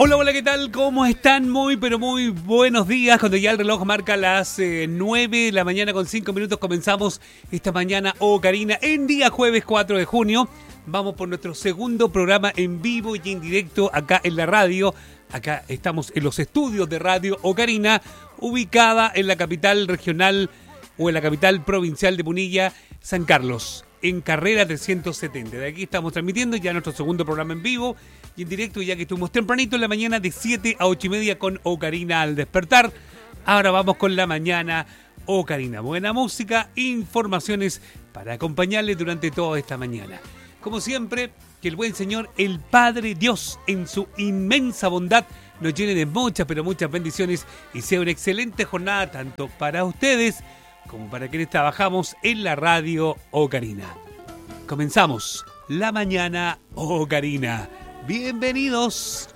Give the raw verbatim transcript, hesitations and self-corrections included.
Hola, hola, ¿qué tal? ¿Cómo están? Muy, pero muy buenos días. Cuando ya el reloj marca las eh, nueve de la mañana con cinco minutos, comenzamos esta mañana, oh Karina, en día jueves cuatro de junio. Vamos por nuestro segundo programa en vivo y en directo acá en la radio. Acá estamos en los estudios de Radio Ocarina, ubicada en la capital regional o en la capital provincial de Punilla, San Carlos, en carrera trescientos setenta. De aquí estamos transmitiendo ya nuestro segundo programa en vivo y en directo, ya que estuvimos tempranito en la mañana de siete a ocho y media con Ocarina al despertar. Ahora vamos con la mañana Ocarina. Buena música, informaciones para acompañarles durante toda esta mañana. Como siempre, que el buen Señor, el Padre Dios, en su inmensa bondad, nos llene de muchas, pero muchas bendiciones y sea una excelente jornada tanto para ustedes como para quienes trabajamos en la radio Ocarina. Comenzamos la mañana Ocarina. Bienvenidos.